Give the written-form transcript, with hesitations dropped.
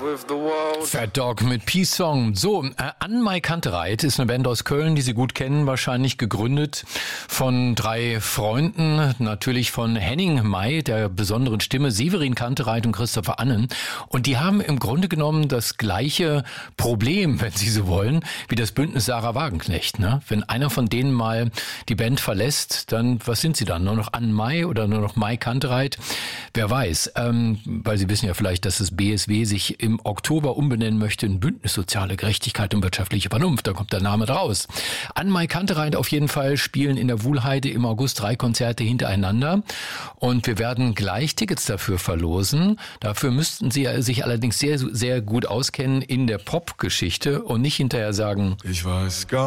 Fat Dog mit Peace Song. So, Ann-Mai Kantereit ist eine Band aus Köln, die Sie gut kennen, wahrscheinlich gegründet von 3 Freunden, natürlich von Henning May, der besonderen Stimme, Severin Kantereit und Christopher Annen. Und die haben im Grunde genommen das gleiche Problem, wenn Sie so wollen, wie das Bündnis Sarah Wagenknecht. Ne? Wenn einer von denen mal die Band verlässt, dann, was sind sie dann? Nur noch Ann-Mai oder nur noch Mai Kantereit? Wer weiß, weil Sie wissen ja vielleicht, dass das BSW sich im Oktober umbenennen möchte in Bündnis Soziale Gerechtigkeit und wirtschaftliche Vernunft. Da kommt der Name draus. Ann-Mai Kantereit auf jeden Fall spielen in der Wuhlheide im August 3 Konzerte hintereinander. Und wir werden gleich Tickets dafür verlosen. Dafür müssten Sie sich allerdings sehr, sehr gut auskennen in der Popgeschichte und nicht hinterher sagen, ich weiß gar